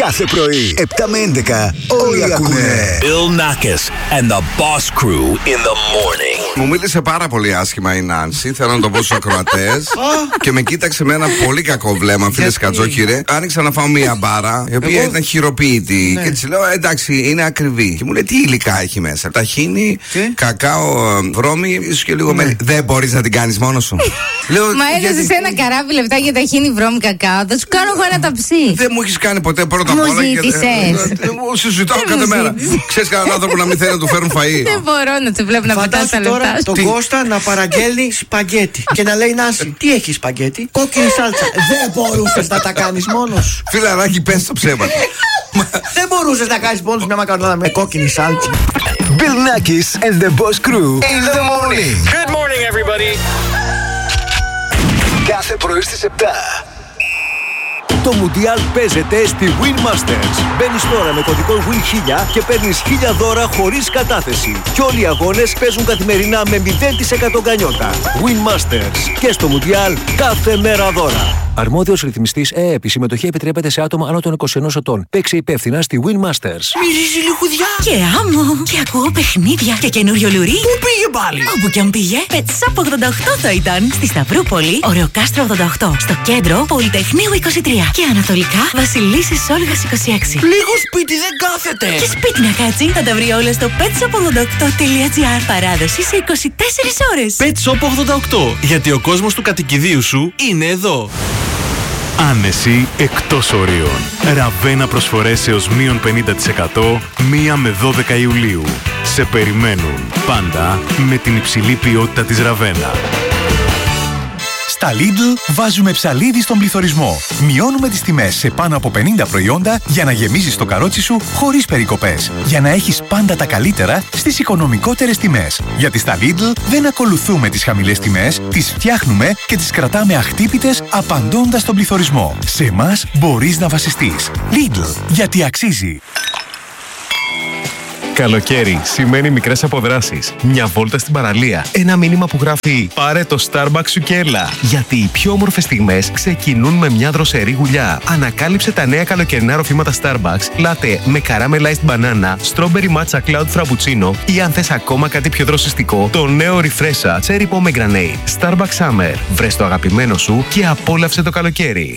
Κάθε πρωί, 7 με 11, όλοι ακούνε. Bill Nackis and the Boss Crew in the morning. Μου μίλησε πάρα πολύ άσχημα η Νάνση. Θέλω να το πω στους ακροατές. Και με κοίταξε με ένα πολύ κακό βλέμμα, φίλε Κατζόχυρε. Άνοιξα να φάω μία μπάρα, η οποία ήταν χειροποίητη. Και της λέω, εντάξει, είναι ακριβή. Και μου λέει, τι υλικά έχει μέσα. Ταχίνι, κακάο, βρώμη, ίσως και λίγο μέλι. Δεν μπορείς να την κάνεις μόνος σου. Μα έδωσες ένα καράβι λεπτά για ταχίνι, βρώμη, κακάο. Θα σου κάνω εγώ ένα ταψί. Δεν μου έχεις κάνει ποτέ πρώτα απ' όλα. Μου ζήτησες. Σου ζητάω κάθε μέρα. Ξέρεις κανέναν άνθρωπο να μην θέλει να του φέρουν φαΐ. Δεν μπορώ να του βλέπω να πετάς τα λεπτά. Τώρα τον Κώστα να παραγγέλνει σπαγκέτι και να λέει Νάση, τι έχει σπαγκέτι? Κόκκινη σάλτσα. Δεν μπορούσες να τα κάνεις μόνος. Φιλαράκι, πες το ψέμα. Δεν μπορούσες να κάνεις μόνος μια μακαρονάδα με κόκκινη σάλτσα. Bill Nackis and the Boss Crew in the morning. Good morning, everybody. Κάθε πρωί στις 7. Το Μουντιάλ παίζεται στη Win Masters. Μπαίνεις τώρα με κωδικό WIN1000 και παίρνεις 1000 δώρα χωρίς κατάθεση. Και όλοι οι αγώνες παίζουν καθημερινά με 0% γκανιότα. Win Masters. Και στο Μουντιάλ κάθε μέρα δώρα. Αρμόδιος ρυθμιστής ΕΕΠ. Η συμμετοχή επιτρέπεται σε άτομα άνω των 21 ετών. Παίξε υπεύθυνα στη Win Masters. Μυρίζει λιχουδιά. Και άμμο. Και ακούω παιχνίδια. Και καινούριο λουρί. Πού πήγε πάλι? Όπου κι αν πήγε. Πετσάπ 88 θα ήταν. Στη Σταυρούπολη, Ωρεοκάστρο 88. Στο κέντρο, Πολυτεχνείου 23. Και ανατολικά, Βασιλίσσης Όλγας 26. Λίγο σπίτι δεν κάθεται. Και σπίτι να κάτσει, θα τα βρει όλα στο petshop88.gr. Παράδοση σε 24 ώρες. Pet Shop 88. Γιατί ο κόσμος του κατοικιδίου σου είναι εδώ. Άνεση εκτός ορίων. Ραβένα προσφορές έως μείον 50% 1 με 12 Ιουλίου. Σε περιμένουν πάντα με την υψηλή ποιότητα της Ραβένα. Στα Lidl βάζουμε ψαλίδι στον πληθωρισμό. Μειώνουμε τις τιμές σε πάνω από 50 προϊόντα για να γεμίζεις το καρότσι σου χωρίς περικοπές. Για να έχεις πάντα τα καλύτερα στις οικονομικότερες τιμές. Γιατί στα Lidl δεν ακολουθούμε τις χαμηλές τιμές, τις φτιάχνουμε και τις κρατάμε αχτύπητες απαντώντας στον πληθωρισμό. Σε εμάς μπορείς να βασιστείς. Lidl, γιατί αξίζει. Καλοκαίρι σημαίνει μικρές αποδράσεις. Μια βόλτα στην παραλία. Ένα μήνυμα που γράφει «Πάρε το Starbucks σου και έλα». Γιατί οι πιο όμορφες στιγμές ξεκινούν με μια δροσερή γουλιά. Ανακάλυψε τα νέα καλοκαιρινά ροφήματα Starbucks, latte με caramelized banana, strawberry matcha cloud frappuccino ή αν θες ακόμα κάτι πιο δροσιστικό, το νέο Refresha cherry pomegranate. Starbucks Summer. Βρες το αγαπημένο σου και απόλαυσε το καλοκαίρι.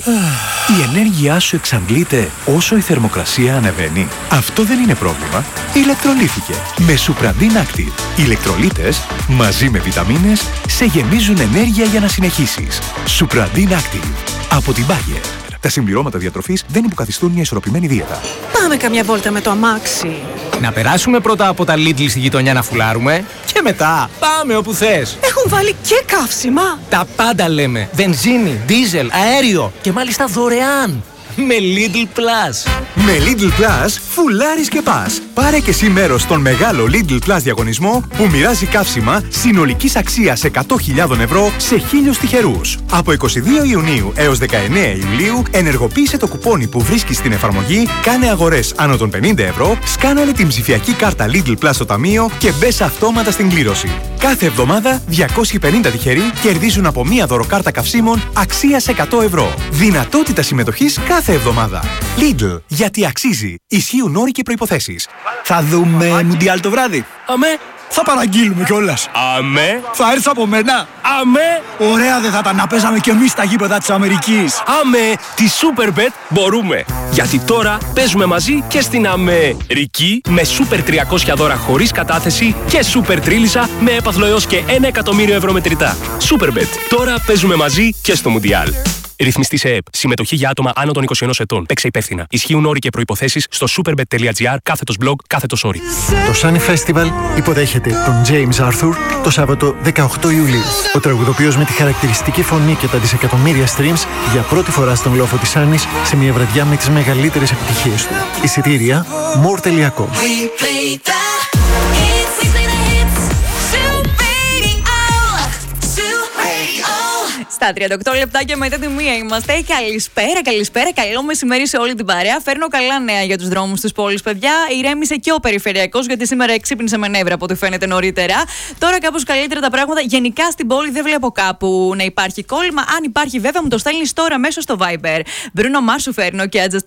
Η ενέργειά σου εξαντλείται όσο η θερμοκρασία ανεβαίνει. Αυτό δεν είναι πρόβλημα. Ηλεκτρολήθηκε με Supradin Active. Οι ηλεκτρολίτες μαζί με βιταμίνες σε γεμίζουν ενέργεια για να συνεχίσεις. Supradin Active από την Bayer. Τα συμπληρώματα διατροφής δεν υποκαθιστούν μια ισορροπημένη δίαιτα. Πάμε καμιά βόλτα με το αμάξι. Να περάσουμε πρώτα από τα Lidl στη γειτονιά να φουλάρουμε και μετά πάμε όπου θες. Έχουν βάλει και καύσιμα. Τα πάντα λέμε. Βενζίνη, δίζελ, αέριο και μάλιστα δωρεάν. Με Lidl Plus. Με Lidl Plus φουλάρεις και πας. Πάρε και εσύ μέρος στον μεγάλο Lidl Plus διαγωνισμό που μοιράζει καύσιμα συνολικής αξίας 100.000 ευρώ σε 1.000 τυχερούς. Από 22 Ιουνίου έως 19 Ιουλίου ενεργοποίησε το κουπόνι που βρίσκεις στην εφαρμογή, κάνε αγορές άνω των 50 ευρώ, σκάναλε την ψηφιακή κάρτα Lidl Plus στο ταμείο και μπες αυτόματα στην κλήρωση. Κάθε εβδομάδα 250 τυχεροί κερδίζουν από μία δωροκάρτα καυσίμων αξίας 100 ευρώ. Δυνατότητα συμμετοχής κάθε εβδομάδα. Lidl, γιατί αξίζει. Ισχύουν όροι και προϋποθέσεις. Θα δούμε Μουντιάλ το βράδυ. Αμέ. Θα παραγγείλουμε κιόλας. Αμέ. Θα έρθει από μένα. Αμέ. Ωραία δεν θα τα να παίζαμε κι εμείς στα γήπεδα της Αμερικής. Αμέ. Τη Superbet μπορούμε. Γιατί τώρα παίζουμε μαζί και στην Αμερική με Super 300 δώρα χωρίς κατάθεση και Super Τρίλισσα με έπαθλο έως και 1 εκατομμύριο ευρώ μετρητά. Superbet. Τώρα παίζουμε μαζί και στο Μουντιάλ. Ρυθμιστής ΕΕΠ. Συμμετοχή για άτομα άνω των 21 ετών. Παίξε υπεύθυνα. Ισχύουν όροι και προϋποθέσεις στο superbet.gr /blog /όροι. Το Sunny Festival υποδέχεται τον James Arthur το Σάββατο 18 Ιουλίου. Ο τραγουδοποιός με τη χαρακτηριστική φωνή και τα δισεκατομμύρια streams για πρώτη φορά στον λόφο της Άννης σε μια βραδιά με τις μεγαλύτερες επιτυχίες του. Εισιτήρια more.com. Στα 38 λεπτάκια μετά τη μία είμαστε. Καλησπέρα, καλό μεσημέρι σε όλη την παρέα. Φέρνω καλά νέα για τους δρόμους της πόλης, παιδιά. Ηρέμησε και ο περιφερειακός, γιατί σήμερα εξύπνησε με νεύρα από ό,τι φαίνεται νωρίτερα. Τώρα κάπως καλύτερα τα πράγματα. Γενικά στην πόλη δεν βλέπω κάπου να υπάρχει κόλλημα. Αν υπάρχει, βέβαια, μου το στέλνεις τώρα μέσω στο Viber. Bruno Mars σου φέρνω και